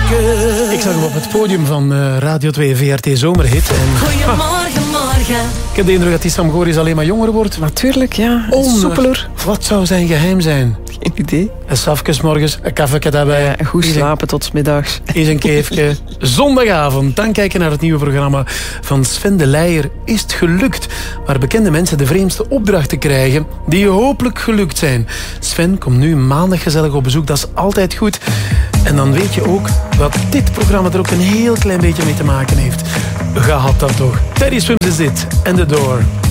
Ik zag hem op het podium van Radio 2 VRT Zomerhit. En, Goedemorgen, morgen. Ik heb de indruk dat die Sam Goris alleen maar jonger wordt. Natuurlijk, ja. Soepeler. Wat zou zijn geheim zijn? Geen idee. Een safjes morgens, een kaffe daarbij. Ja, goed slapen tot middags. Is een keefje. Zondagavond, dan kijken naar het nieuwe programma van Sven de Leijer. Is het gelukt? Waar bekende mensen de vreemdste opdrachten krijgen die hopelijk gelukt zijn. Sven komt nu maandag gezellig op bezoek, dat is altijd goed. En dan weet je ook dat dit programma er ook een heel klein beetje mee te maken heeft. Gehad dat toch. Teddy Swims is dit. En The Door.